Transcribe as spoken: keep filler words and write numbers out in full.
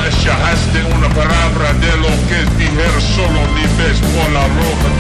flashaste una palabra de lo que dije, solo mi ves por la roja.